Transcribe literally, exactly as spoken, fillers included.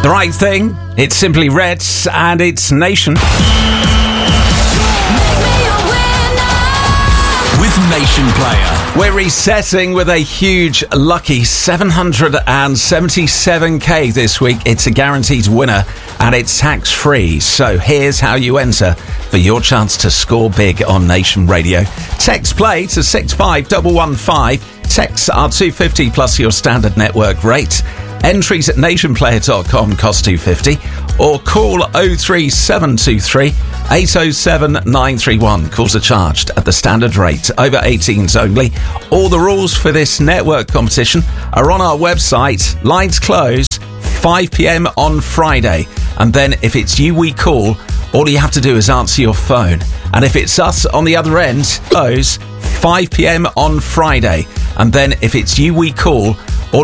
The right thing, it's Simply Red and it's Nation. With Nation Player. We're resetting with a huge, lucky seven hundred seventy-seven k this week. It's a guaranteed winner and it's tax-free. So here's how you enter for your chance to score big on Nation Radio. Text play to six five one one five. Texts are two hundred fifty plus your standard network rate. Entries at nationplayer dot com cost two hundred fifty or call oh three seven two three eight oh seven nine three one. Calls are charged at the standard rate. Over eighteens only. All the rules for this network competition are on our website. Lines close five p.m. on Friday. And then if it's you we call, all you have to do is answer your phone. And if it's us on the other end, close five p.m. on Friday. And then if it's you we call,